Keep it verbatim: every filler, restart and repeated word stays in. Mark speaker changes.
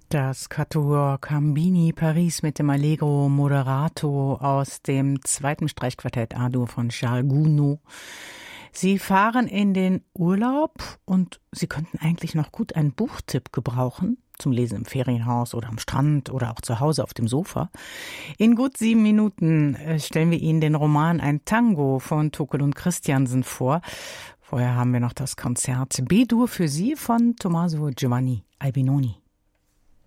Speaker 1: Das Quatuor Cambini Paris mit dem Allegro Moderato aus dem zweiten Streichquartett A-Dur von Charles Gounod. Sie fahren in den Urlaub und Sie könnten eigentlich noch gut einen Buchtipp gebrauchen, zum Lesen im Ferienhaus oder am Strand oder auch zu Hause auf dem Sofa. In gut sieben Minuten stellen wir Ihnen den Roman Ein Tango von Tukel und Christiansen vor. Vorher haben wir noch das Konzert B-Dur für Sie von Tommaso Giovanni Albinoni.